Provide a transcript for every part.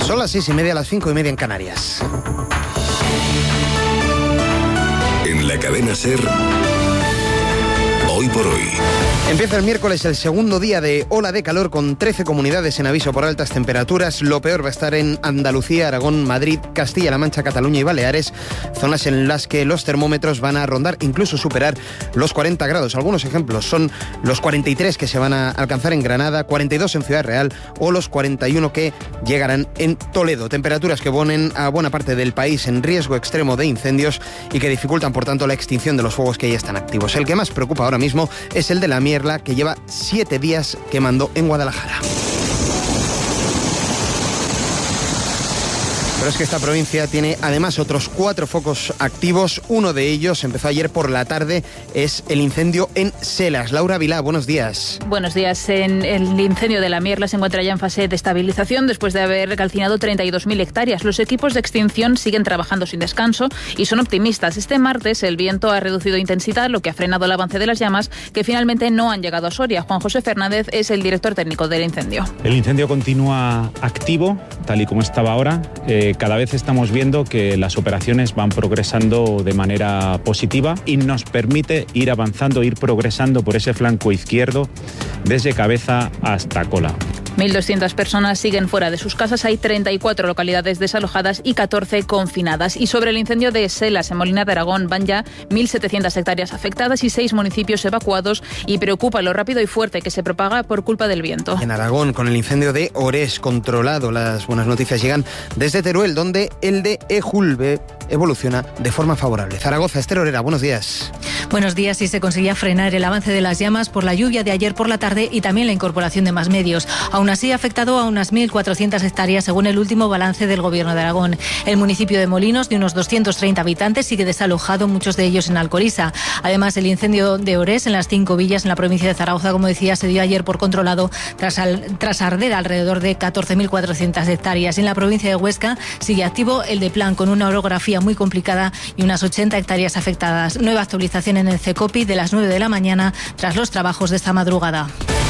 Son las 6:30, las 5:30 en Canarias. En la cadena SER, Hoy por Hoy. Empieza el miércoles el segundo día de ola de calor con 13 comunidades en aviso por altas temperaturas. Lo peor va a estar en Andalucía, Aragón, Madrid, Castilla-La Mancha, Cataluña y Baleares, zonas en las que los termómetros van a rondar, incluso superar los 40 grados. Algunos ejemplos son los 43 que se van a alcanzar en Granada, 42 en Ciudad Real o los 41 que llegarán en Toledo. Temperaturas que ponen a buena parte del país en riesgo extremo de incendios y que dificultan, por tanto, la extinción de los fuegos que ya están activos. El que más preocupa ahora mismo es el de la Mierla, que lleva 7 días quemando en Guadalajara. Pero es que esta provincia tiene además otros 4 focos activos. Uno de ellos empezó ayer por la tarde, es el incendio en Selas. Laura Vilá, buenos días. Buenos días. El incendio de la Mierla se encuentra ya en fase de estabilización después de haber calcinado 32.000 hectáreas. Los equipos de extinción siguen trabajando sin descanso y son optimistas. Este martes el viento ha reducido intensidad, lo que ha frenado el avance de las llamas, que finalmente no han llegado a Soria. Juan José Fernández es el director técnico del incendio. El incendio continúa activo, tal y como estaba ahora. Cada vez estamos viendo que las operaciones van progresando de manera positiva y nos permite ir avanzando, ir progresando por ese flanco izquierdo desde cabeza hasta cola. 1.200 personas siguen fuera de sus casas, hay 34 localidades desalojadas y 14 confinadas. Y sobre el incendio de Selas, en Molina de Aragón, van ya 1.700 hectáreas afectadas y 6 municipios evacuados, y preocupa lo rápido y fuerte que se propaga por culpa del viento. En Aragón, con el incendio de Orés controlado, las buenas noticias llegan desde Teruel, donde el de Ejulbe evoluciona de forma favorable. Zaragoza, Esther Orera, buenos días. Buenos días. Y se conseguía frenar el avance de las llamas por la lluvia de ayer por la tarde y también la incorporación de más medios. Aún así, ha afectado a unas 1.400 hectáreas según el último balance del Gobierno de Aragón. El municipio de Molinos, de unos 230 habitantes, sigue desalojado, muchos de ellos en Alcoriza. Además, el incendio de Orés en las 5 villas en la provincia de Zaragoza, como decía, se dio ayer por controlado tras arder alrededor de 14.400 hectáreas. En la provincia de Huesca sigue activo el de Plan, con una orografía muy complicada y unas 80 hectáreas afectadas. Nueva actualización en el CECOPI de las 9 de la mañana tras los trabajos de esta madrugada.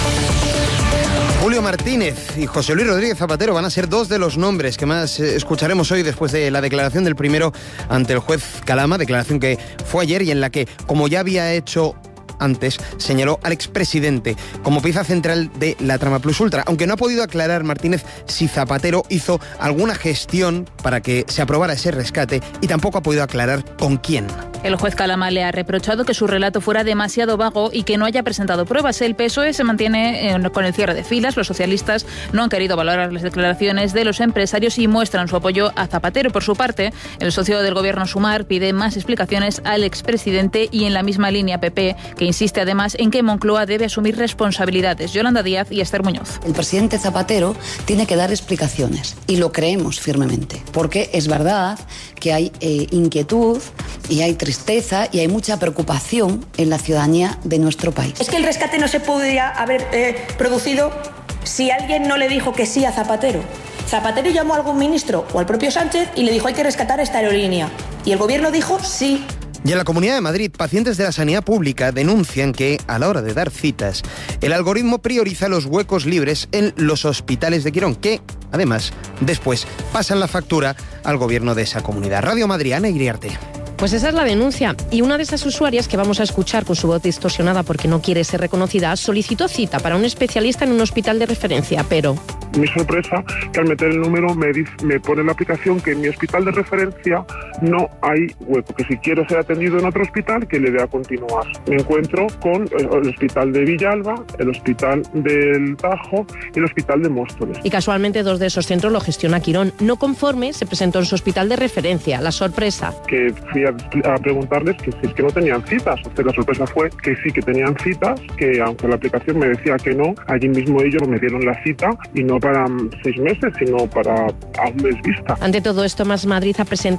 Julio Martínez y José Luis Rodríguez Zapatero van a ser 2 de los nombres que más escucharemos hoy después de la declaración del primero ante el juez Calama, declaración que fue ayer y en la que, como ya había hecho antes, señaló al expresidente como pieza central de la trama Plus Ultra, aunque no ha podido aclarar Martínez si Zapatero hizo alguna gestión para que se aprobara ese rescate y tampoco ha podido aclarar con quién. El juez Calama le ha reprochado que su relato fuera demasiado vago y que no haya presentado pruebas. El PSOE se mantiene con el cierre de filas. Los socialistas no han querido valorar las declaraciones de los empresarios y muestran su apoyo a Zapatero. Por su parte, el socio del gobierno Sumar pide más explicaciones al expresidente y en la misma línea PP, que insiste además en que Moncloa debe asumir responsabilidades. Yolanda Díaz y Esther Muñoz. El presidente Zapatero tiene que dar explicaciones y lo creemos firmemente, porque es verdad que hay inquietud y hay tristeza y hay mucha preocupación en la ciudadanía de nuestro país. Es que el rescate no se podría haber producido si alguien no le dijo que sí a Zapatero. Zapatero llamó a algún ministro o al propio Sánchez y le dijo: hay que rescatar esta aerolínea. Y el gobierno dijo sí. Y en la Comunidad de Madrid, pacientes de la sanidad pública denuncian que, a la hora de dar citas, el algoritmo prioriza los huecos libres en los hospitales de Quirón, que, además, después pasan la factura al gobierno de esa comunidad. Radio Madrid, Ana Iriarte. Pues esa es la denuncia. Y una de esas usuarias, que vamos a escuchar con su voz distorsionada porque no quiere ser reconocida, solicitó cita para un especialista en un hospital de referencia, pero... Mi sorpresa, que al meter el número me pone en la aplicación que en mi hospital de referencia no hay hueco, que si quiero ser atendido en otro hospital, que le dé a continuar. Me encuentro con el hospital de Villalba, el hospital del Tajo y el hospital de Móstoles. Y casualmente 2 de esos centros lo gestiona Quirón. No conforme, se presentó en su hospital de referencia. La sorpresa... Que fui a preguntarles que si es que no tenían citas. O sea, la sorpresa fue que sí que tenían citas, que aunque la aplicación me decía que no, allí mismo ellos me dieron la cita y no para 6 meses, sino para a un mes vista. Ante todo esto, Más Madrid ha presentado una iniciativa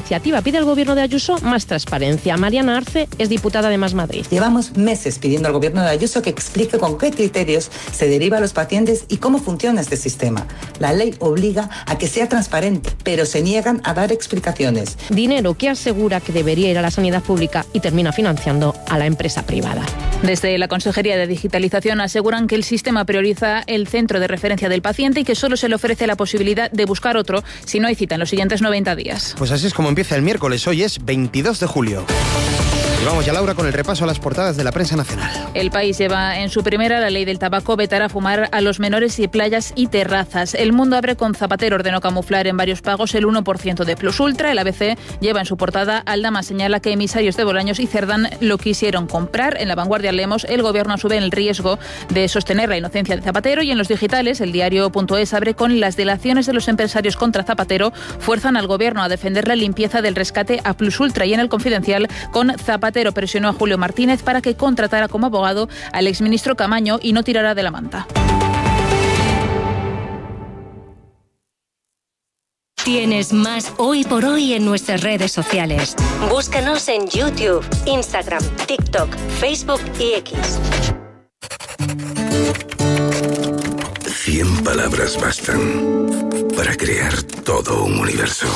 iniciativa. Pide al gobierno de Ayuso más transparencia. Mariana Arce es diputada de Más Madrid. Llevamos meses pidiendo al gobierno de Ayuso que explique con qué criterios se deriva a los pacientes y cómo funciona este sistema. La ley obliga a que sea transparente, pero se niegan a dar explicaciones. Dinero que asegura que debería ir a la sanidad pública y termina financiando a la empresa privada. Desde la Consejería de Digitalización aseguran que el sistema prioriza el centro de referencia del paciente y que solo se le ofrece la posibilidad de buscar otro si no hay cita en los siguientes 90 días. Pues así es como empieza el miércoles. Hoy es 22 de julio. Y vamos ya, Laura, con el repaso a las portadas de la prensa nacional. El País lleva en su primera: la ley del tabaco vetará fumar a los menores y playas y terrazas. El Mundo abre con: Zapatero ordenó camuflar en varios pagos el 1% de Plus Ultra. El ABC lleva en su portada: Aldama señala que emisarios de Bolaños y Cerdán lo quisieron comprar. En La Vanguardia leemos: el gobierno asume el riesgo de sostener la inocencia de Zapatero. Y en los digitales, el diario.es abre con: las delaciones de los empresarios contra Zapatero fuerzan al gobierno a defender la limpieza del rescate a Plus Ultra. Y en El Confidencial, con: Zapatero presionó a Julio Martínez para que contratara como abogado al exministro Camaño y no tirara de la manta. Tienes más Hoy por Hoy en nuestras redes sociales. Búscanos en YouTube, Instagram, TikTok, Facebook y X. 100 palabras bastan para crear todo un universo.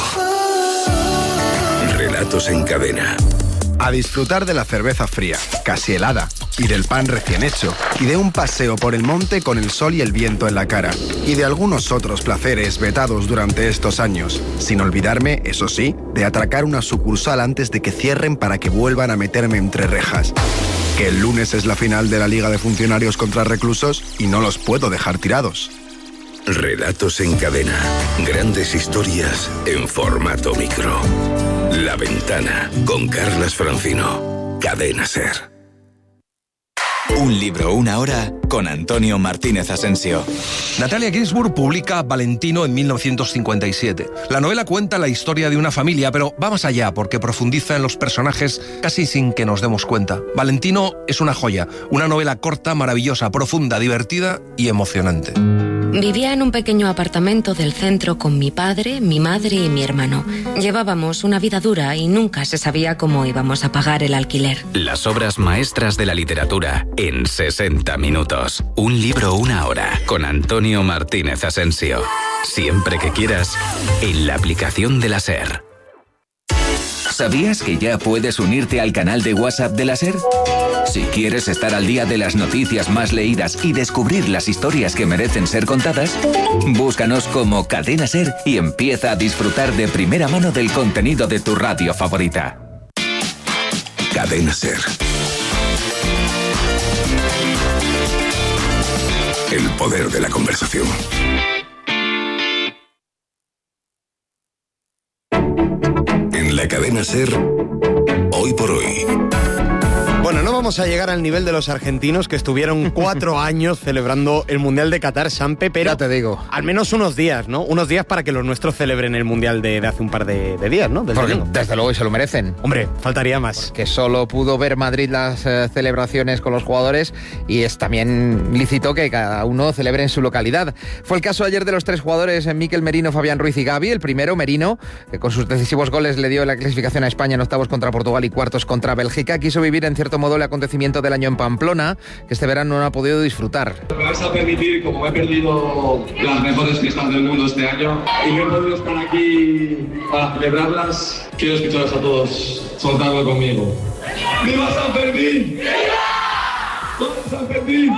Relatos en cadena. A disfrutar de la cerveza fría, casi helada, y del pan recién hecho, y de un paseo por el monte con el sol y el viento en la cara, y de algunos otros placeres vetados durante estos años, sin olvidarme, eso sí, de atracar una sucursal antes de que cierren para que vuelvan a meterme entre rejas. Que el lunes es la final de la Liga de Funcionarios contra Reclusos y no los puedo dejar tirados. Relatos en cadena. Grandes historias en formato micro. La Ventana, con Carlas Francino. Cadena SER. Un libro, una hora, con Antonio Martínez Asensio. Natalia Ginzburg publica Valentino en 1957. La novela cuenta la historia de una familia, pero va más allá porque profundiza en los personajes casi sin que nos demos cuenta. Valentino es una joya, una novela corta, maravillosa, profunda, divertida y emocionante. Vivía en un pequeño apartamento del centro con mi padre, mi madre y mi hermano. Llevábamos una vida dura y nunca se sabía cómo íbamos a pagar el alquiler. Las obras maestras de la literatura en 60 minutos. Un libro, una hora, con Antonio Martínez Asensio. Siempre que quieras, en la aplicación de la SER. ¿Sabías que ya puedes unirte al canal de WhatsApp de la SER? Si quieres estar al día de las noticias más leídas y descubrir las historias que merecen ser contadas, búscanos como Cadena SER y empieza a disfrutar de primera mano del contenido de tu radio favorita. Cadena SER. El poder de la conversación. En la Cadena SER, Hoy por Hoy. Bueno, no vamos a llegar al nivel de los argentinos que estuvieron 4 años celebrando el Mundial de Qatar, Sampe, pero ya te digo, al menos unos días, ¿no? Unos días para que los nuestros celebren el Mundial de hace un par de días, ¿no? Desde luego, y se lo merecen. Hombre, faltaría más. Que solo pudo ver Madrid las celebraciones con los jugadores y es también lícito que cada uno celebre en su localidad. Fue el caso ayer de los 3 jugadores, Mikel Merino, Fabián Ruiz y Gavi. El primero, Merino, que con sus decisivos goles le dio la clasificación a España en octavos contra Portugal y cuartos contra Bélgica. Quiso vivir en cierto modo el acontecimiento del año en Pamplona, que este verano no ha podido disfrutar. Me vais a permitir, como he perdido las mejores fiestas del mundo este año y no he podido estar aquí para celebrarlas, quiero escucharos a todos soltarlo conmigo. ¡Viva San Fermín! ¡Viva! ¡Viva San Fermín!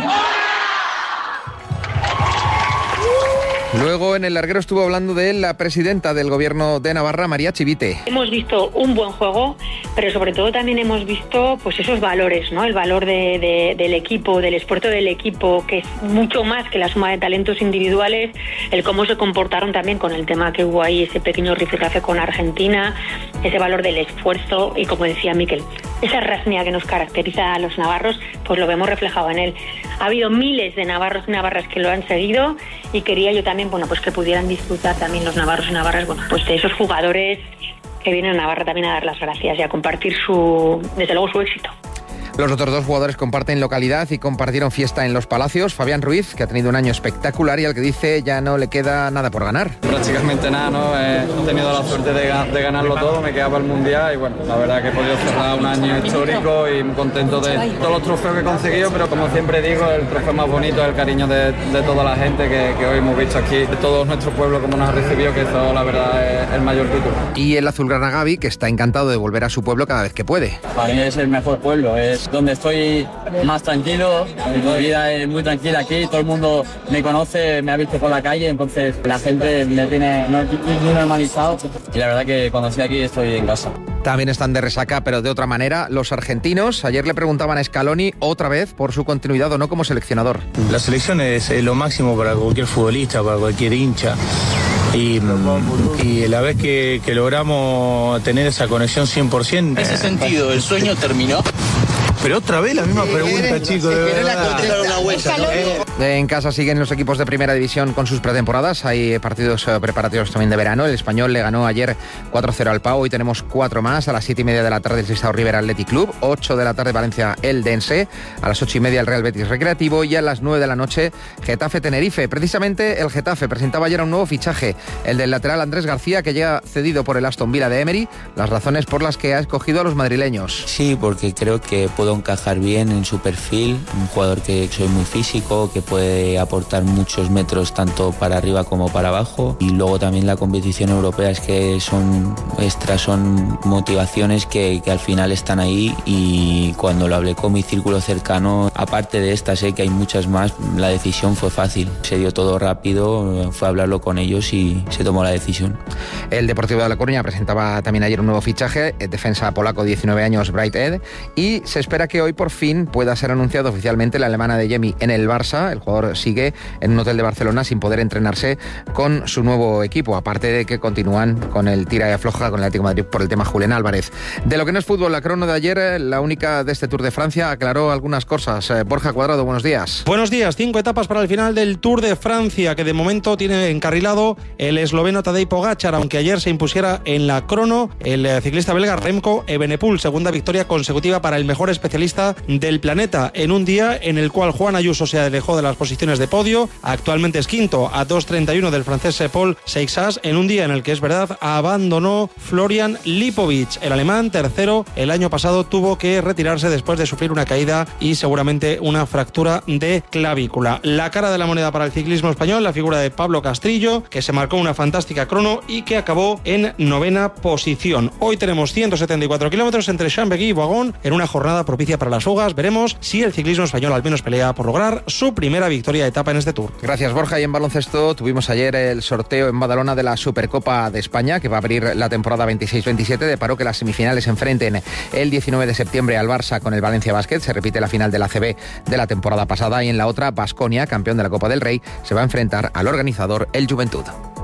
Luego en el larguero estuvo hablando de la presidenta del gobierno de Navarra, María Chivite. Hemos visto un buen juego, pero sobre todo también hemos visto pues esos valores, ¿no? El valor del equipo, del esfuerzo del equipo, que es mucho más que la suma de talentos individuales, el cómo se comportaron también con el tema que hubo ahí, ese pequeño rifirrafe con Argentina, ese valor del esfuerzo y, como decía Mikel, esa rasnia que nos caracteriza a los navarros, pues lo vemos reflejado en él. Ha habido miles de navarros y navarras que lo han seguido y quería yo también, bueno, pues que pudieran disfrutar también los navarros y navarras, bueno, pues de esos jugadores que vienen a Navarra también a dar las gracias y a compartir desde luego su éxito. Los otros dos jugadores comparten localidad y compartieron fiesta en Los Palacios. Fabián Ruiz, que ha tenido un año espectacular y al que dice ya no le queda nada por ganar. Prácticamente nada, ¿no? He tenido la suerte de ganarlo todo, me quedaba el Mundial y bueno, la verdad que he podido cerrar un año histórico y muy contento de todos los trofeos que he conseguido, pero como siempre digo, el trofeo más bonito es el cariño de toda la gente que hoy hemos visto aquí, de todo nuestro pueblo como nos ha recibido, que eso la verdad es el mayor título. Y el azulgrana Gavi, que está encantado de volver a su pueblo cada vez que puede. Para mí es el mejor pueblo, es donde estoy más tranquilo, mi vida es muy tranquila aquí, todo el mundo me conoce, me ha visto por la calle, entonces la gente me tiene muy normalizado y la verdad que cuando estoy aquí estoy en casa. También están de resaca, pero de otra manera, los argentinos. Ayer le preguntaban a Scaloni otra vez por su continuidad o no como seleccionador. La selección es lo máximo para cualquier futbolista, para cualquier hincha. Y la vez que logramos tener esa conexión 100%... En ese sentido, ¿el sueño terminó? Pero otra vez la misma pregunta, chicos, de verdad. En casa siguen los equipos de Primera División con sus pretemporadas. Hay partidos preparatorios también de verano. El Español le ganó ayer 4-0 al Pau. Hoy tenemos 4 más. A las 7:30 de la tarde el Sestao River Athletic Club. 8 de la tarde Valencia Eldense. A las 8:30 el Real Betis Recreativo. Y a las 9 de la noche Getafe Tenerife. Precisamente el Getafe presentaba ayer un nuevo fichaje. El del lateral Andrés García, que llega cedido por el Aston Villa de Emery. Las razones por las que ha escogido a los madrileños. Sí, porque creo que puedo encajar bien en su perfil, un jugador que soy muy físico, que puede aportar muchos metros tanto para arriba como para abajo, y luego también la competición europea es que son extras, son motivaciones que al final están ahí, y cuando lo hablé con mi círculo cercano, aparte de estas, sé que hay muchas más, la decisión fue fácil, se dio todo rápido, fue a hablarlo con ellos y se tomó la decisión. El Deportivo de La Coruña presentaba también ayer un nuevo fichaje, el defensa polaco 19 años Bright Ed, y se espera que hoy por fin pueda ser anunciado oficialmente la alemana de Jemi en el Barça. El jugador sigue en un hotel de Barcelona sin poder entrenarse con su nuevo equipo, aparte de que continúan con el tira y afloja con el Atlético de Madrid por el tema Julián Álvarez. De lo que no es fútbol, la crono de ayer, la única de este Tour de Francia, aclaró algunas cosas. Borja Cuadrado, buenos días. Buenos días, 5 etapas para el final del Tour de Francia, que de momento tiene encarrilado el esloveno Tadej Pogačar, aunque ayer se impusiera en la crono el ciclista belga Remco Evenepoel, segunda victoria consecutiva para el mejor especialista del planeta, en un día en el cual Juan Ayuso se alejó de las posiciones de podio, actualmente es quinto a 2:31 del francés Paul Seixas, en un día en el que es verdad abandonó Florian Lipovic, el alemán tercero. El año pasado tuvo que retirarse después de sufrir una caída y seguramente una fractura de clavícula. La cara de la moneda para el ciclismo español, la figura de Pablo Castrillo, que se marcó una fantástica crono y que acabó en 9ª posición. Hoy tenemos 174 kilómetros entre Chambéry y Boigón en una jornada propicia para las fugas. Veremos si el ciclismo español al menos pelea por lograr su primera victoria de etapa en este Tour. Gracias, Borja. Y en baloncesto tuvimos ayer el sorteo en Badalona de la Supercopa de España, que va a abrir la temporada 26-27. Deparó que las semifinales se enfrenten el 19 de septiembre al Barça con el Valencia Basket. Se repite la final de la ACB de la temporada pasada, y en la otra, Baskonia, campeón de la Copa del Rey, se va a enfrentar al organizador, el Juventud.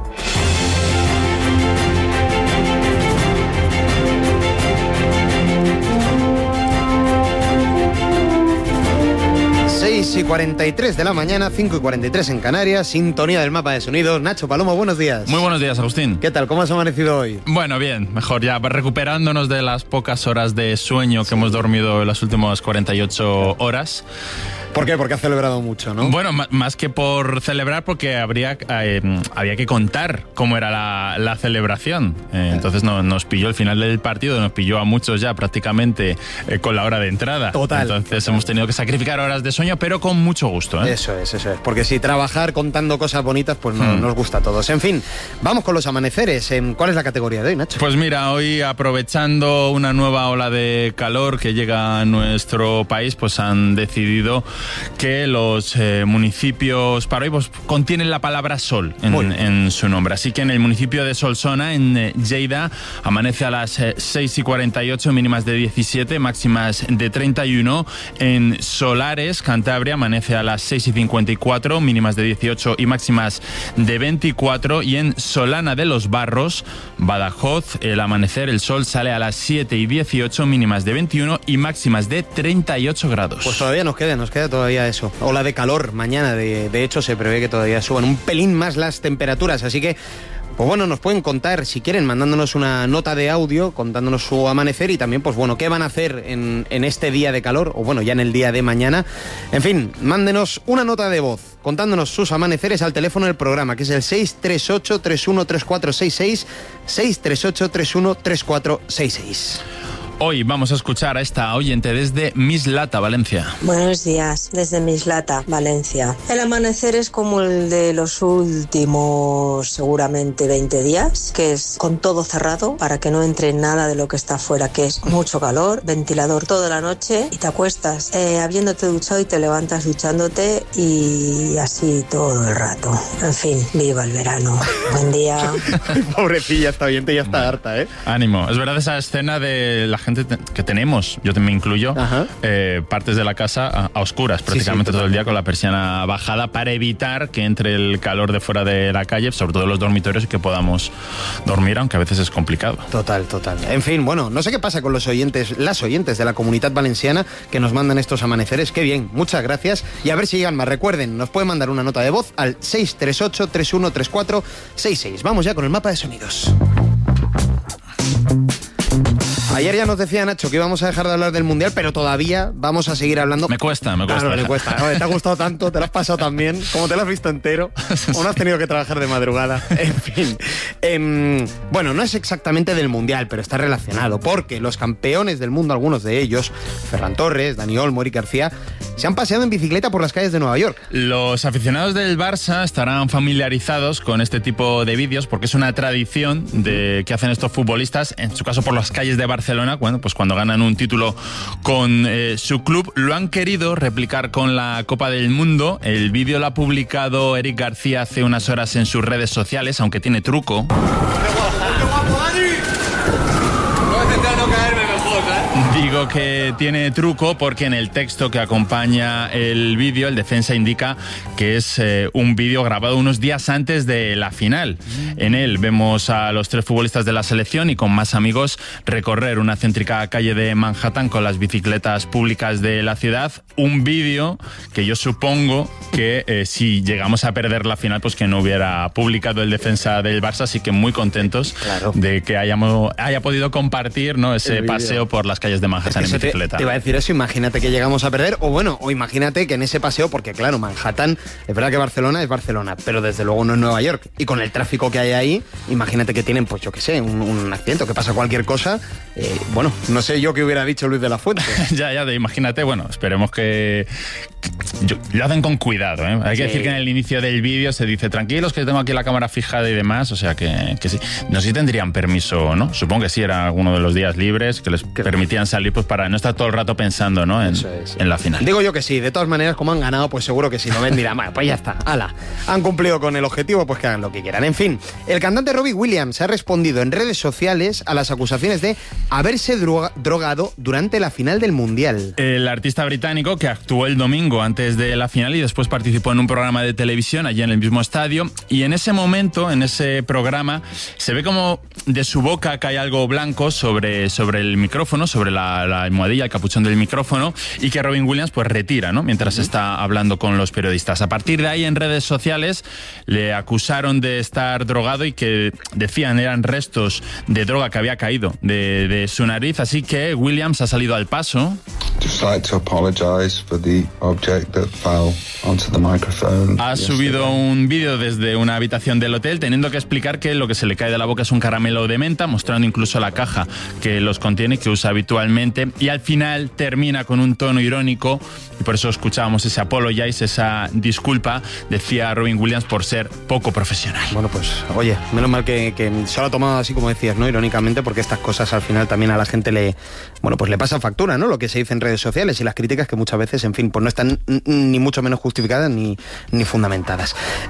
Y 43 de la mañana, 5:43 en Canarias, sintonía del mapa de sonidos. Nacho Palomo, buenos días. Muy buenos días, Agustín. ¿Qué tal? ¿Cómo has amanecido hoy? Bueno, bien, mejor ya, recuperándonos de las pocas horas de sueño que hemos dormido en las últimas 48 horas. ¿Por qué? Porque has celebrado mucho, ¿no? Bueno, más que por celebrar, porque había que contar cómo era la celebración. Entonces nos pilló el final del partido, nos pilló a muchos ya prácticamente con la hora de entrada. Total. Entonces hemos tenido que sacrificar horas de sueño, pero con mucho gusto, ¿eh? Eso es. Porque si trabajar contando cosas bonitas, pues no nos gusta a todos. En fin, vamos con los amaneceres. ¿Cuál es la categoría de hoy, Nacho? Pues mira, hoy aprovechando una nueva ola de calor que llega a nuestro país, pues han decidido que los municipios para hoy pues, contienen la palabra sol en su nombre. Así que en el municipio de Solsona, en Lleida, amanece a las 6:48, mínimas de 17, máximas de 31. En Solares, Cantabria, amanece a las 6:54, mínimas de 18 y máximas de 24. Y en Solana de los Barros, Badajoz, el amanecer, el sol sale a las 7:18, mínimas de 21 y máximas de 38 grados. Pues todavía nos queda todavía eso. Ola de calor mañana, de hecho se prevé que todavía suban un pelín más las temperaturas, así que Pues bueno, nos pueden contar, si quieren, mandándonos una nota de audio, contándonos su amanecer y también, pues bueno, qué van a hacer en este día de calor, o bueno, ya en el día de mañana. En fin, mándenos una nota de voz contándonos sus amaneceres al teléfono del programa, que es el 638-313466, 638-313466. Hoy vamos a escuchar a esta oyente desde Mislata, Valencia. Buenos días, desde Mislata, Valencia. El amanecer es como el de los últimos, seguramente, 20 días, que es con todo cerrado para que no entre nada de lo que está afuera, que es mucho calor, ventilador toda la noche y te acuestas habiéndote duchado y te levantas duchándote y así todo el rato. En fin, viva el verano. Buen día. Pobrecilla, esta oyente ya está harta, ¿eh? Ánimo. Es verdad esa escena de la gente que tenemos, yo me incluyo, partes de la casa a oscuras prácticamente todo el día con la persiana bajada para evitar que entre el calor de fuera de la calle, sobre todo en los dormitorios, y que podamos dormir, aunque a veces es complicado. Total. En fin, bueno, no sé qué pasa con las oyentes de la Comunitat Valenciana que nos mandan estos amaneceres. Qué bien, muchas gracias. Y a ver si llegan más. Recuerden, nos pueden mandar una nota de voz al 638-313466. Vamos ya con el mapa de sonidos. Ayer ya nos decía Nacho que íbamos a dejar de hablar del Mundial, pero todavía vamos a seguir hablando. Me cuesta. Claro, le cuesta. Oye, te ha gustado tanto, te lo has pasado tan bien, como te lo has visto entero, o no has tenido que trabajar de madrugada. En fin. Bueno, no es exactamente del Mundial, pero está relacionado, porque los campeones del mundo, algunos de ellos, Ferran Torres, Dani Olmo, Eric García, se han paseado en bicicleta por las calles de Nueva York. Los aficionados del Barça estarán familiarizados con este tipo de vídeos porque es una tradición que hacen estos futbolistas, en su caso por las calles de Barcelona. Bueno, pues cuando ganan un título con su club, lo han querido replicar con la Copa del Mundo. El vídeo lo ha publicado Eric García hace unas horas en sus redes sociales, aunque tiene truco. Digo que tiene truco porque en el texto que acompaña el vídeo, el defensa indica que es un vídeo grabado unos días antes de la final. En él vemos a los tres futbolistas de la selección y con más amigos recorrer una céntrica calle de Manhattan con las bicicletas públicas de la ciudad. Un vídeo que yo supongo que si llegamos a perder la final, pues que no hubiera publicado el defensa del Barça, así que muy contentos de que haya podido compartir, ¿no?, ese paseo por las calles de Manhattan en bicicleta. Te iba a decir eso, imagínate que llegamos a perder, o imagínate que en ese paseo, porque claro, Manhattan, es verdad que Barcelona es Barcelona, pero desde luego no es Nueva York, y con el tráfico que hay ahí, imagínate que tienen, pues yo qué sé, un accidente, que pasa cualquier cosa, bueno, no sé yo qué hubiera dicho Luis de la Fuente. Imagínate, bueno, esperemos que lo hacen con cuidado, ¿eh? Hay que decir que en el inicio del vídeo se dice, tranquilos que tengo aquí la cámara fijada y demás, o sea que sí. No sé si tendrían permiso, ¿no? Supongo que sí, era alguno de los días libres que les permitían salir, pues para no estar todo el rato pensando, ¿no?, en la final. Digo yo que sí, de todas maneras, como han ganado, pues seguro que si lo ven dirán, bueno, pues ya está, ala, han cumplido con el objetivo, pues que hagan lo que quieran. En fin, el cantante Robbie Williams ha respondido en redes sociales a las acusaciones de haberse drogado durante la final del Mundial. El artista británico, que actuó el domingo antes de la final y después participó en un programa de televisión allí en el mismo estadio, y en ese momento, en ese programa, se ve como de su boca cae algo blanco sobre el micrófono, sobre la almohadilla, el capuchón del micrófono, y que Robin Williams pues retira, ¿no?, mientras está hablando con los periodistas. A partir de ahí, en redes sociales le acusaron de estar drogado y que decían eran restos de droga que había caído de su nariz, así que Williams ha salido al paso. Ha subido un vídeo desde una habitación del hotel teniendo que explicar que lo que se le cae de la boca es un caramelo de menta, mostrando incluso la caja que los contiene, que usa habitualmente, y al final termina con un tono irónico, y por eso escuchábamos ese apologize, esa disculpa, decía Robin Williams, por ser poco profesional. Bueno, pues oye, menos mal que se lo ha tomado así como decías, ¿no?, irónicamente, porque estas cosas al final también a la gente le pasan factura, ¿no?, lo que se dice en redes sociales y las críticas que muchas veces, en fin, pues no están ni mucho menos justificadas ni fundamentadas.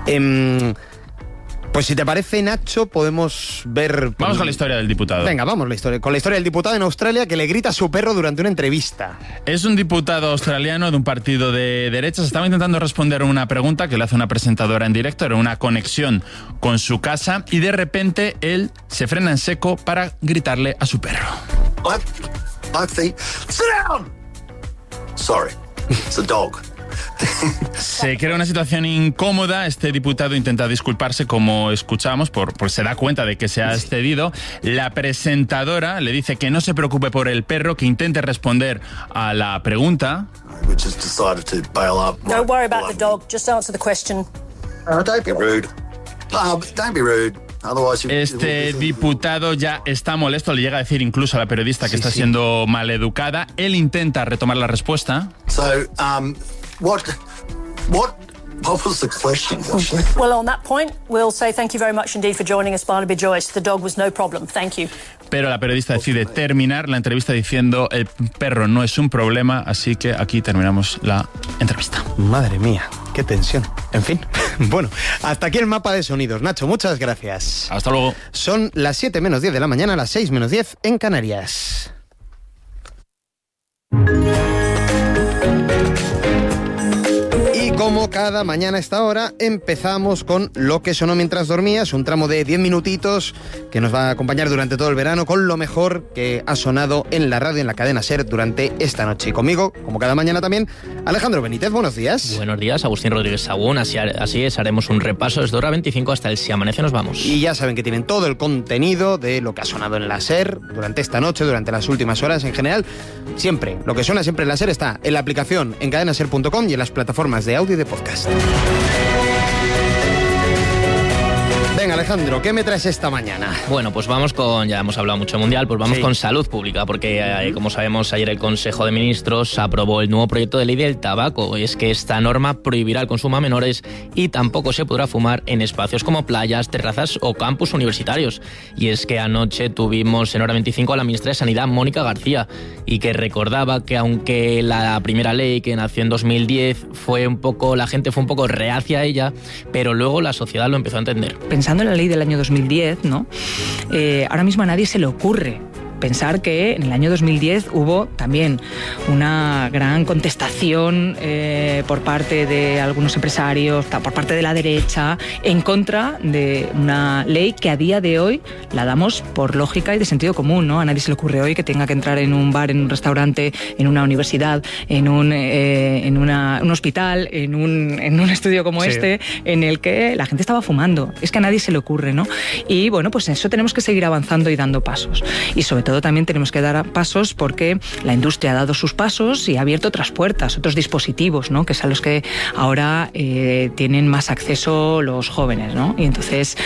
Pues si te parece, Nacho, podemos ver... Vamos con la historia del diputado. Venga, vamos con la historia del diputado en Australia que le grita a su perro durante una entrevista. Es un diputado australiano de un partido de derechas. Estaba intentando responder una pregunta que le hace una presentadora en directo. Era una conexión con su casa y de repente él se frena en seco para gritarle a su perro. I think... Sit down! Sorry, it's a dog. Se crea una situación incómoda. Este diputado intenta disculparse, como escuchamos, porque se da cuenta de que se ha excedido. La presentadora le dice que no se preocupe por el perro, que intente responder a la pregunta. Don't worry about the dog, just answer the question. Don't be rude. Don't be rude. Este diputado ya está molesto, le llega a decir incluso a la periodista que está siendo maleducada. Él intenta retomar la respuesta. What was the question? Well, on that point, we'll say thank you very much indeed for joining us, Barnaby Joyce. The dog was no problem. Thank you. Pero la periodista decide terminar la entrevista diciendo el perro no es un problema, así que aquí terminamos la entrevista. Madre mía, qué tensión. En fin, bueno, hasta aquí el mapa de sonidos. Nacho, muchas gracias. Hasta luego. Son las 7 menos 10 de la mañana, las 6 menos 10 en Canarias. Como cada mañana a esta hora, empezamos con Lo que sonó mientras dormías, un tramo de 10 minutitos que nos va a acompañar durante todo el verano con lo mejor que ha sonado en la radio, en la cadena SER durante esta noche. Y conmigo, como cada mañana también, Alejandro Benítez, buenos días. Buenos días, Agustín Rodríguez Sagún, así es, haremos un repaso desde hora 25 hasta el Si Amanece Nos Vamos. Y ya saben que tienen todo el contenido de lo que ha sonado en la SER durante esta noche, durante las últimas horas en general. Siempre, lo que suena siempre en la SER está en la aplicación, en cadenaser.com y en las plataformas de audio y de podcast. Venga, Alejandro, ¿qué me traes esta mañana? Bueno, pues vamos con, ya hemos hablado mucho de Mundial, pues vamos con salud pública, porque como sabemos, ayer el Consejo de Ministros aprobó el nuevo proyecto de ley del tabaco. Es que esta norma prohibirá el consumo a menores y tampoco se podrá fumar en espacios como playas, terrazas o campus universitarios. Y es que anoche tuvimos en Hora 25 a la ministra de Sanidad, Mónica García, y que recordaba que aunque la primera ley, que nació en 2010, la gente fue un poco reacia a ella, pero luego la sociedad lo empezó a entender. Pensando en la ley del año 2010, ¿no? Ahora mismo a nadie se le ocurre pensar que en el año 2010 hubo también una gran contestación por parte de algunos empresarios, por parte de la derecha, en contra de una ley que a día de hoy la damos por lógica y de sentido común, ¿no? A nadie se le ocurre hoy que tenga que entrar en un bar, en un restaurante, en una universidad, en un hospital, en un estudio como este, en el que la gente estaba fumando. Es que a nadie se le ocurre, ¿no? Y bueno, pues en eso tenemos que seguir avanzando y dando pasos. Y sobre todo también tenemos que dar pasos porque la industria ha dado sus pasos y ha abierto otras puertas, otros dispositivos, ¿no? Que es a los que ahora tienen más acceso los jóvenes, ¿no? Y entonces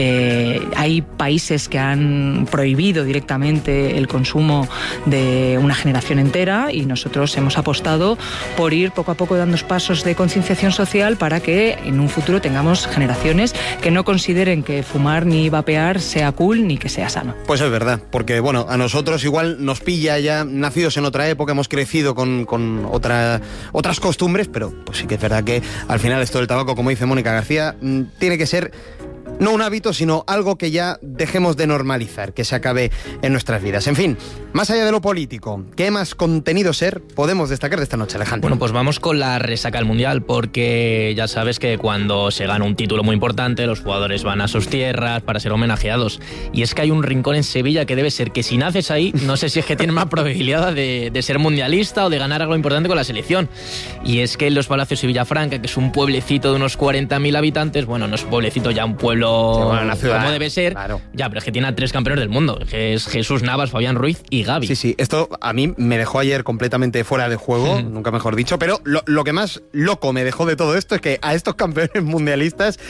hay países que han prohibido directamente el consumo de una generación entera y nosotros hemos apostado por ir poco a poco dando pasos de concienciación social para que en un futuro tengamos generaciones que no consideren que fumar ni vapear sea cool ni que sea sano. Pues es verdad, porque bueno, a nosotros igual nos pilla ya nacidos en otra época, hemos crecido con otras costumbres, pero pues sí que es verdad que al final esto del tabaco, como dice Mónica García, tiene que ser no un hábito, sino algo que ya dejemos de normalizar, que se acabe en nuestras vidas. En fin, más allá de lo político, ¿qué más contenido SER podemos destacar de esta noche, Alejandro? Bueno, pues vamos con la resaca del Mundial, porque ya sabes que cuando se gana un título muy importante, los jugadores van a sus tierras para ser homenajeados. Y es que hay un rincón en Sevilla que debe ser que si naces ahí, no sé si es que tienes más probabilidad de ser mundialista o de ganar algo importante con la selección. Y es que en los Palacios de Villafranca, que es un pueblecito de unos 40.000 habitantes, bueno, no es un pueblecito, ya un pueblo una ciudad, como debe ser, claro. Ya, pero es que tiene a 3 campeones del mundo, que es Jesús Navas, Fabián Ruiz y Gavi. Sí, esto a mí me dejó ayer completamente fuera de juego, nunca mejor dicho, pero lo que más loco me dejó de todo esto es que a estos campeones mundialistas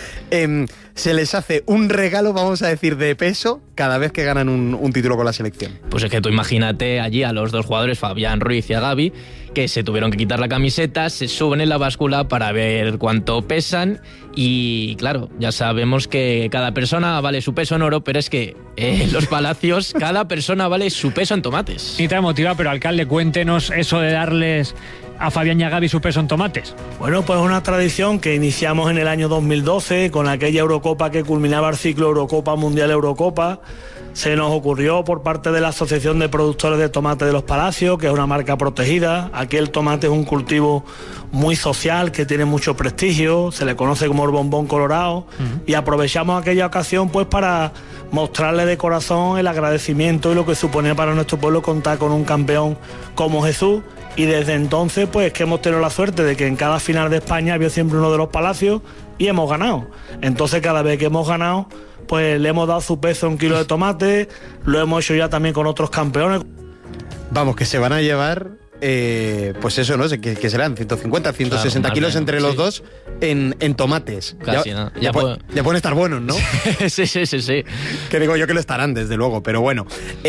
se les hace un regalo, vamos a decir, de peso cada vez que ganan un título con la selección. Pues es que tú imagínate allí a los dos jugadores, Fabián Ruiz y a Gavi, que se tuvieron que quitar la camiseta, se suben en la báscula para ver cuánto pesan y claro, ya sabemos que cada persona vale su peso en oro, pero es que en los Palacios cada persona vale su peso en tomates. Y te motiva, pero alcalde, cuéntenos eso de darles a Fabián y a Gavi su peso en tomates. Bueno, pues es una tradición que iniciamos en el año 2012 con aquella Eurocopa que culminaba el ciclo Eurocopa Mundial Eurocopa. Se nos ocurrió por parte de la Asociación de Productores de Tomate de los Palacios, que es una marca protegida. Aquí el tomate es un cultivo muy social, que tiene mucho prestigio, se le conoce como el bombón colorado, y aprovechamos aquella ocasión pues para mostrarle de corazón el agradecimiento y lo que suponía para nuestro pueblo contar con un campeón como Jesús, y desde entonces pues que hemos tenido la suerte de que en cada final de España había siempre uno de los palacios y hemos ganado. Entonces cada vez que hemos ganado pues le hemos dado su peso a un kilo de tomate, lo hemos hecho ya también con otros campeones. Vamos, que se van a llevar, pues eso, ¿no? Que serán 150, 160 claro, kilos entre los dos en tomates. Casi, ¿no? Ya pueden estar buenos, ¿no? sí. Que digo yo que lo estarán, desde luego, pero bueno.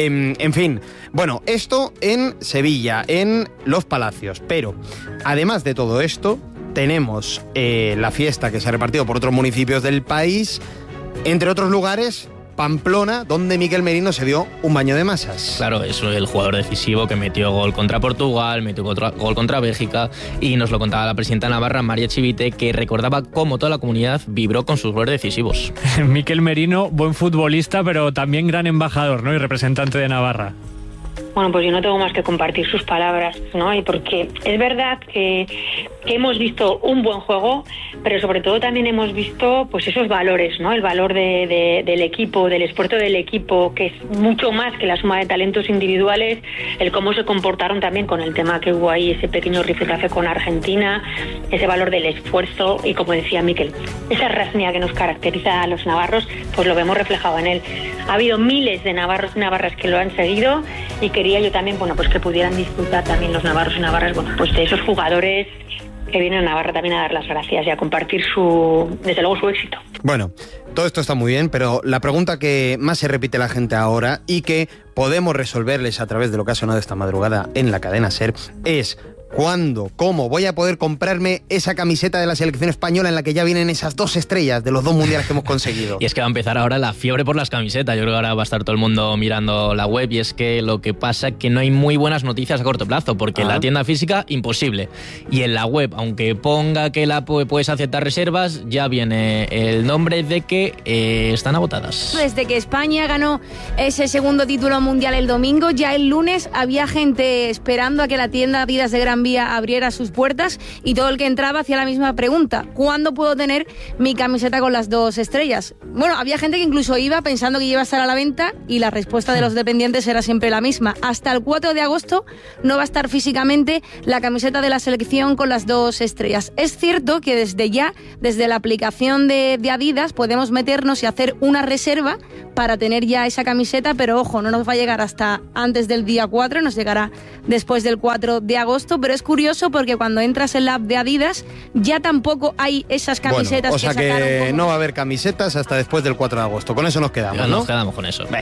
En fin, bueno, esto en Sevilla, en Los Palacios. Pero, además de todo esto, tenemos la fiesta que se ha repartido por otros municipios del país, entre otros lugares... Pamplona, donde Miquel Merino se dio un baño de masas. Claro, es el jugador decisivo que metió gol contra Portugal, metió gol contra Bélgica, y nos lo contaba la presidenta navarra, María Chivite, que recordaba cómo toda la comunidad vibró con sus goles decisivos. Miquel Merino, buen futbolista, pero también gran embajador, ¿no? Y representante de Navarra. Bueno, pues yo no tengo más que compartir sus palabras, ¿no? Y porque es verdad que hemos visto un buen juego, pero sobre todo también hemos visto pues esos valores, ¿no? El valor del equipo, del esfuerzo del equipo, que es mucho más que la suma de talentos individuales, el cómo se comportaron también con el tema que hubo ahí, ese pequeño rifirrafe con Argentina, ese valor del esfuerzo y, como decía Miquel, esa rasmia que nos caracteriza a los navarros, pues lo vemos reflejado en él. Ha habido miles de navarros y navarras que lo han seguido y quería yo también, bueno, pues que pudieran disfrutar también los navarros y navarras, bueno, pues de esos jugadores que vienen a Navarra también a dar las gracias y a compartir desde luego su éxito. Bueno, todo esto está muy bien, pero la pregunta que más se repite la gente ahora y que podemos resolverles a través de lo que ha sonado esta madrugada en la cadena SER es: ¿cuándo? ¿Cómo voy a poder comprarme esa camiseta de la selección española en la que ya vienen esas 2 estrellas de los 2 mundiales que hemos conseguido? Y es que va a empezar ahora la fiebre por las camisetas. Yo creo que ahora va a estar todo el mundo mirando la web, y es que lo que pasa es que no hay muy buenas noticias a corto plazo, porque en la tienda física, imposible. Y en la web, aunque ponga que puedes aceptar reservas, ya viene el nombre de que están agotadas. Desde que España ganó ese segundo título mundial el domingo, ya el lunes había gente esperando a que la tienda Adidas de Gran Vía abriera sus puertas, y todo el que entraba hacía la misma pregunta: ¿cuándo puedo tener mi camiseta con las 2 estrellas? Bueno, había gente que incluso iba pensando que iba a estar a la venta, y la respuesta de los dependientes era siempre la misma: hasta el 4 de agosto no va a estar físicamente la camiseta de la selección con las 2 estrellas. Es cierto que desde la aplicación de Adidas podemos meternos y hacer una reserva para tener ya esa camiseta, pero ojo, no nos va a llegar hasta antes del día 4, nos llegará después del 4 de agosto, pero es curioso porque cuando entras en la app de Adidas ya tampoco hay esas camisetas, bueno, o sea que sacaron que no va a haber camisetas hasta después del 4 de agosto. Con eso nos quedamos, ¿no? Nos quedamos con eso.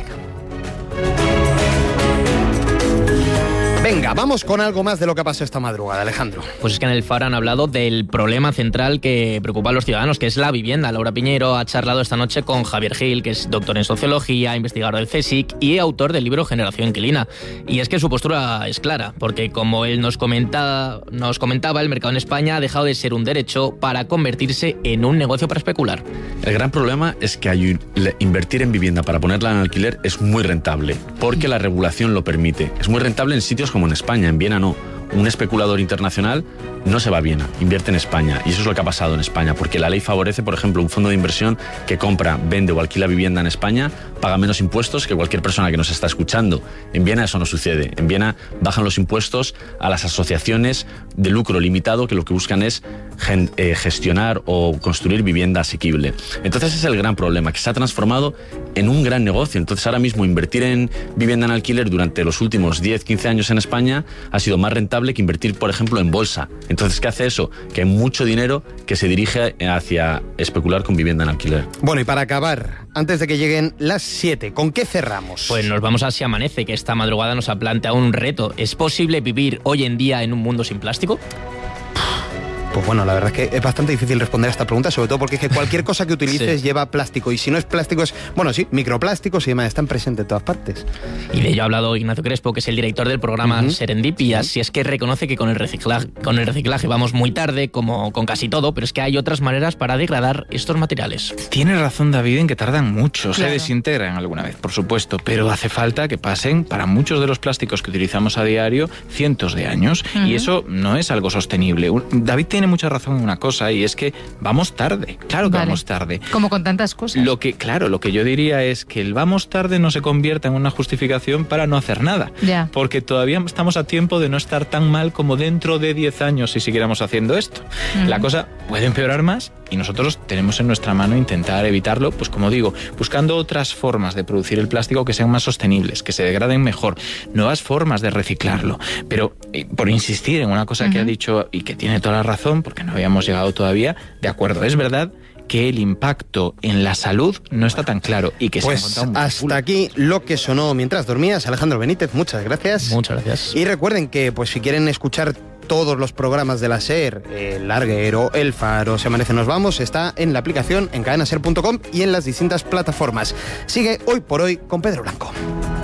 Venga, vamos con algo más de lo que pasó esta madrugada, Alejandro. Pues es que en el Faro han hablado del problema central que preocupa a los ciudadanos, que es la vivienda. Laura Piñero ha charlado esta noche con Javier Gil, que es doctor en sociología, investigador del CSIC y autor del libro Generación Inquilina. Y es que su postura es clara, porque como él nos comentaba, el mercado en España ha dejado de ser un derecho para convertirse en un negocio para especular. El gran problema es que invertir en vivienda para ponerla en alquiler es muy rentable, porque la regulación lo permite. Es muy rentable en sitios como en España, en Viena no. Un especulador internacional no se va a Viena, invierte en España, y eso es lo que ha pasado en España, porque la ley favorece, por ejemplo, un fondo de inversión que compra, vende o alquila vivienda en España, paga menos impuestos que cualquier persona que nos está escuchando. En Viena eso no sucede. En Viena bajan los impuestos a las asociaciones de lucro limitado que lo que buscan es gestionar o construir vivienda asequible. Entonces ese es el gran problema, que se ha transformado en un gran negocio. Entonces ahora mismo invertir en vivienda en alquiler durante los últimos 10-15 años en España ha sido más rentable que invertir, por ejemplo, en bolsa. Entonces, ¿qué hace eso? Que hay mucho dinero que se dirige hacia especular con vivienda en alquiler. Bueno, y para acabar, antes de que lleguen las 7, ¿con qué cerramos? Pues nos vamos a Si Amanece, que esta madrugada nos ha planteado un reto. ¿Es posible vivir hoy en día en un mundo sin plástico? Pues bueno, la verdad es que es bastante difícil responder a esta pregunta, sobre todo porque es que cualquier cosa que utilices lleva plástico, y si no es plástico es, bueno, sí, microplásticos y demás, están presentes en todas partes. Y de ello ha hablado Ignacio Crespo, que es el director del programa Serendipia, y así es que reconoce que con el reciclaje vamos muy tarde, como con casi todo, pero es que hay otras maneras para degradar estos materiales. Tiene razón David en que tardan mucho, se desintegran alguna vez, por supuesto, pero hace falta que pasen, para muchos de los plásticos que utilizamos a diario, cientos de años, y eso no es algo sostenible. David tiene mucha razón en una cosa, y es que vamos tarde. Claro que vamos tarde. Como con tantas cosas. Lo que yo diría es que el vamos tarde no se convierta en una justificación para no hacer nada. Ya. Porque todavía estamos a tiempo de no estar tan mal como dentro de 10 años si siguiéramos haciendo esto. La cosa puede empeorar más y nosotros tenemos en nuestra mano intentar evitarlo, pues como digo, buscando otras formas de producir el plástico que sean más sostenibles, que se degraden mejor, nuevas formas de reciclarlo. Pero por insistir en una cosa que ha dicho y que tiene toda la razón, porque no habíamos llegado todavía, de acuerdo, es verdad que el impacto en la salud no está tan claro y que pues se ha encontrado hasta aquí lo que sonó mientras dormías. Alejandro Benítez, muchas gracias. Muchas gracias. Y recuerden que pues si quieren escuchar todos los programas de la SER, El Larguero, El Faro, Se Amanece Nos Vamos, está en la aplicación en cadenaser.com y en las distintas plataformas. Sigue Hoy por Hoy con Pedro Blanco.